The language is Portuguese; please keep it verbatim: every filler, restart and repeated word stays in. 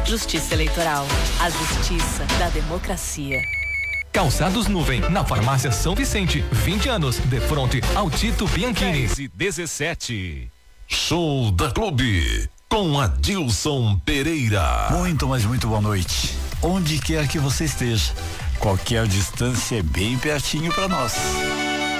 Justiça Eleitoral. A justiça da democracia. Calçados Nuvem, na Farmácia São Vicente, vinte anos, de frente ao Tito Bianchini. dez e dezessete. Show da Clube, com Adilson Pereira. Muito, mas muito boa noite. Onde quer que você esteja, qualquer distância é bem pertinho para nós.